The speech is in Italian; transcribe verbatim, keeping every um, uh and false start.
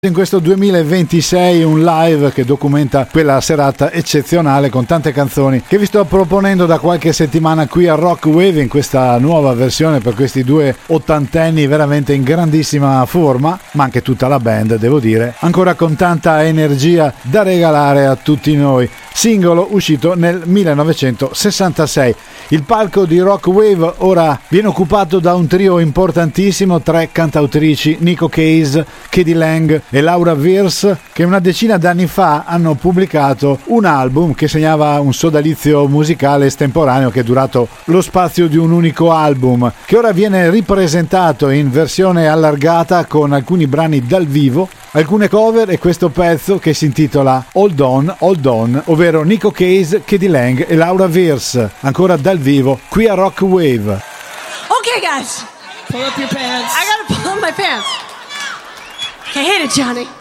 In questo duemilaventisei un live che documenta quella serata eccezionale con tante canzoni che vi sto proponendo da qualche settimana qui a Rock Wave in questa nuova versione per questi due ottantenni veramente in grandissima forma, ma anche tutta la band, devo dire, ancora con tanta energia da regalare a tutti noi. Singolo uscito nel millenovecentosessantasei. Il palco di Rock Wave ora viene occupato da un trio importantissimo, tre cantautrici, Nico Case, K.D. Lang e Laura Weirs, che una decina d'anni fa hanno pubblicato un album che segnava un sodalizio musicale estemporaneo che è durato lo spazio di un unico album, che ora viene ripresentato in versione allargata con alcuni brani dal vivo, alcune cover e questo pezzo che si intitola Hold On, Hold On, ovvero Nico Case, K.D. Lang e Laura Weirs, ancora dal vivo qui a Rock Wave. Okay guys, pull up your pants. I gotta pull up my pants. Okay, hit it, Johnny.